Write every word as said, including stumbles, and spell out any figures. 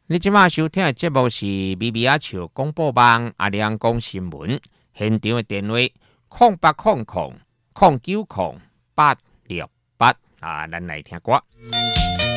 你即马收听的节目是咪咪阿笑广播网阿亮讲新闻，现场的电话空八空空空九空八六八啊，咱来听歌。